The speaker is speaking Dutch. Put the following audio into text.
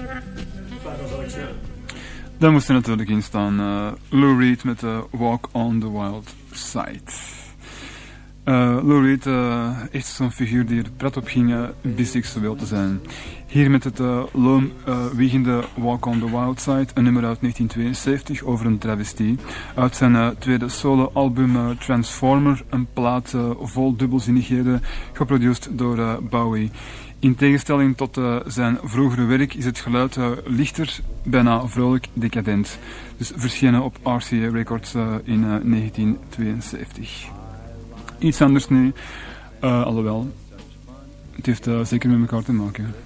Waarom zal ik zeggen? Daar moest er natuurlijk in staan Lou Reed met Walk on the Wild Side. Lou Reed, echt zo'n figuur die er prat op ging, biseksueel te zijn. Hier met het loomwiegende Walk on the Wild Side, een nummer uit 1972 over een travestie. Uit zijn tweede solo-album Transformer, een plaat vol dubbelzinnigheden, geproduceerd door Bowie. In tegenstelling tot zijn vroegere werk is het geluid lichter, bijna vrolijk decadent. Dus verschenen op RCA Records in 1972. Iets anders nu, alhoewel, het heeft zeker met elkaar te maken.